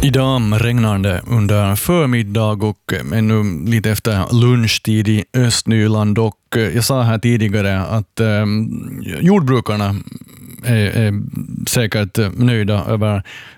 Idag regnar det under förmiddag och ännu lite efter lunchtid i Östnyland, och jag sa här tidigare att jordbrukarna är säkert nöjda över